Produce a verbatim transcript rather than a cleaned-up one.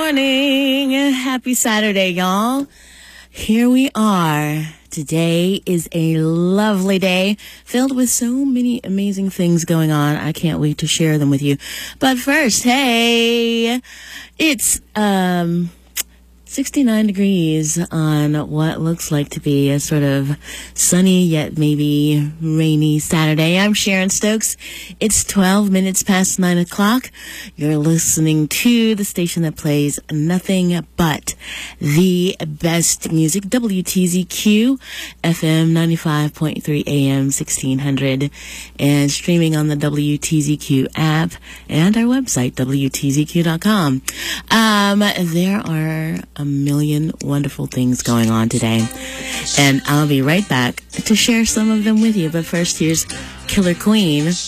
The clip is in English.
morning. Happy Saturday, y'all. Here we are. Today is a lovely day filled with so many amazing things going on. I can't wait to share them with you. But first, hey, it's um sixty-nine degrees on what looks like to be a sort of sunny yet maybe rainy Saturday. I'm Sharon Stokes. It's twelve minutes past nine o'clock. You're listening to the station that plays nothing but the best music, W T Z Q, F M ninety-five point three, A M sixteen hundred, and streaming on the W T Z Q app and our website, W T Z Q dot com. Um, there are a million wonderful things going on today, and I'll be right back to share some of them with you. But first, here's Killer Queen